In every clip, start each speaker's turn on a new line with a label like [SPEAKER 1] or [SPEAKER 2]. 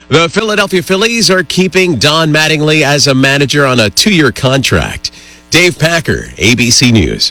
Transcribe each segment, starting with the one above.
[SPEAKER 1] The Philadelphia Phillies are keeping Don Mattingly as a manager on a 2-year contract. Dave Packer, ABC News.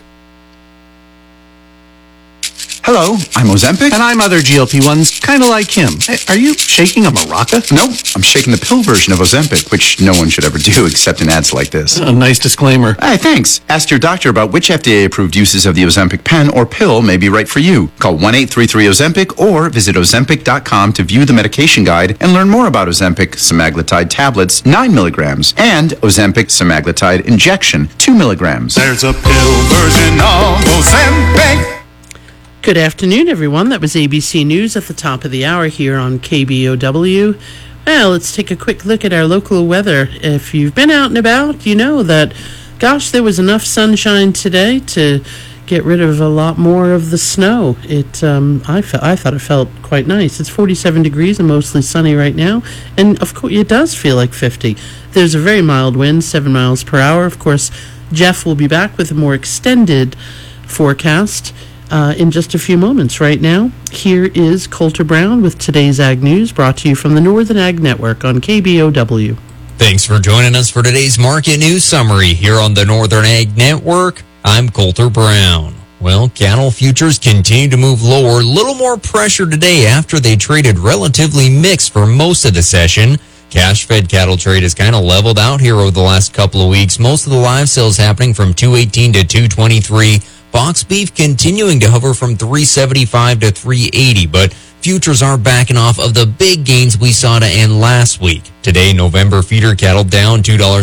[SPEAKER 2] Hello, I'm Ozempic.
[SPEAKER 3] And I'm other GLP-1s, kind of like him. Hey, are you shaking a maraca?
[SPEAKER 2] No, I'm shaking the pill version of Ozempic, which no one should ever do except in ads like this.
[SPEAKER 3] A nice disclaimer.
[SPEAKER 2] Hey, thanks. Ask your doctor about which FDA-approved uses of the Ozempic pen or pill may be right for you. Call 1-833-OZEMPIC or visit Ozempic.com to view the medication guide and learn more about Ozempic semaglutide tablets, 9 milligrams, and Ozempic semaglutide injection, 2 milligrams.
[SPEAKER 4] There's a pill version of Ozempic.
[SPEAKER 5] Good afternoon, everyone. That was ABC News at the top of the hour here on KBOW. Well, let's take a quick look at our local weather. If you've been out and about, you know that, gosh, there was enough sunshine today to get rid of a lot more of the snow. I thought it felt quite nice. It's 47 degrees and mostly sunny right now, and of course it does feel like 50. There's a very mild wind, 7 miles per hour. Of course, Jeff will be back with a more extended forecast in just a few moments. Right now, here is Colter Brown with today's Ag News, brought to you from the Northern Ag Network on KBOW.
[SPEAKER 6] Thanks for joining us for today's market news summary here on the Northern Ag Network. I'm Colter Brown. Well, cattle futures continue to move lower. Little more pressure today after they traded relatively mixed for most of the session. Cash-fed cattle trade has kind of leveled out here over the last couple of weeks. Most of the live sales happening from 218 to 223. Box beef continuing to hover from 375 to 380, but futures are backing off of the big gains we saw to end last week. Today, November feeder cattle down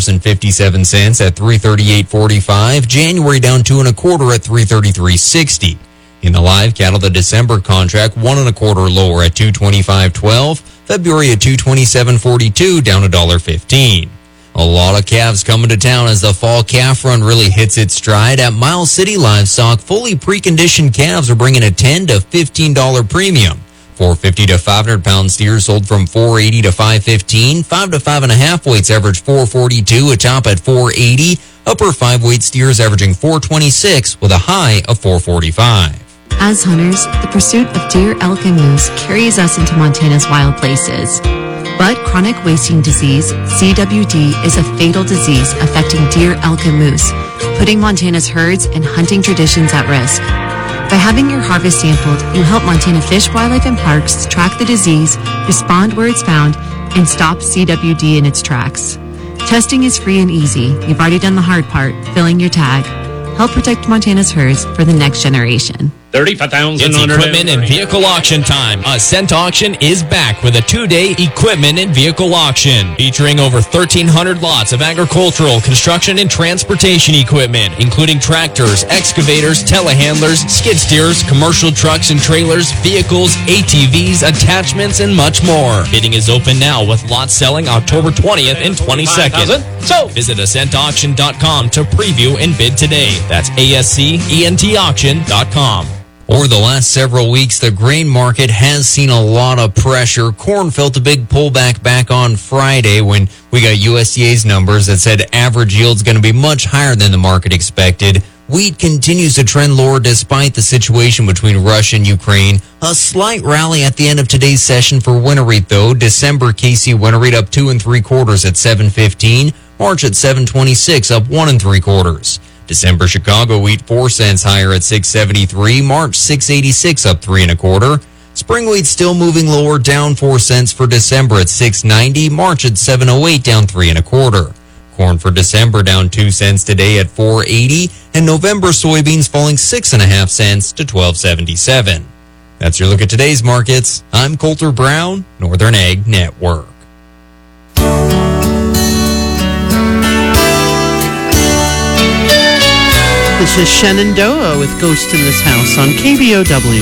[SPEAKER 6] $2.57 at 338.45. January down 2 1/4 at 333.60. In the live cattle, the December contract 1 1/4 lower at 225.12. February at 227.42, down $1.15. A lot of calves coming to town as the fall calf run really hits its stride. At Miles City Livestock, fully preconditioned calves are bringing a $10 to $15 premium. 450 to 500-pound steers sold from $480 to $515. 5 to 5.5 weights average $442, a top at $480. Upper 5-weight steers averaging $426 with a high of $445.
[SPEAKER 7] As hunters, the pursuit of deer, elk, and moose carries us into Montana's wild places. But chronic wasting disease, CWD, is a fatal disease affecting deer, elk, and moose, putting Montana's herds and hunting traditions at risk. By having your harvest sampled, you help Montana Fish, Wildlife, and Parks track the disease, respond where it's found, and stop CWD in its tracks. Testing is free and easy. You've already done the hard part, filling your tag. Help protect Montana's herds for the next generation.
[SPEAKER 8] It's equipment and vehicle auction time. Ascent Auction is back with a 2-day equipment and vehicle auction featuring over 1,300 lots of agricultural, construction, and transportation equipment, including tractors, excavators, telehandlers, skid steers, commercial trucks and trailers, vehicles, ATVs, attachments, and much more. Bidding is open now with lots selling October 20th and 22nd. So visit AscentAuction.com to preview and bid today. That's ASCENTauction.com.
[SPEAKER 6] Over the last several weeks, the grain market has seen a lot of pressure. Corn felt a big pullback back on Friday when we got USDA's numbers that said average yield's going to be much higher than the market expected. Wheat continues to trend lower despite the situation between Russia and Ukraine. A slight rally at the end of today's session for winter wheat, though. December KC winter wheat up 2 3/4 at 7.15. March at 7.26, up 1 3/4. December Chicago wheat 4 cents higher at 6.73. March 6.86, up 3 1/4. Spring wheat still moving lower, down 4 cents for December at 6.90. March at 7.08, down 3 1/4. Corn for December down 2 cents today at 4.80, and November soybeans falling 6.5 cents to 12.77. That's your look at today's markets. I'm Colter Brown, Northern Ag Network.
[SPEAKER 5] This is Shenandoah with Ghost in This House on KBOW.